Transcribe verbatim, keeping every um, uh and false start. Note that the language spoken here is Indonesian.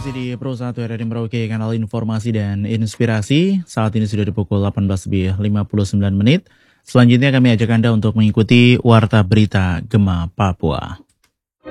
masih di Pro satu R R I Merauke, kanal informasi dan inspirasi. Saat ini sudah di pukul delapan belas lebih lima puluh sembilan menit. Selanjutnya kami ajak Anda untuk mengikuti Warta Berita Gema Papua.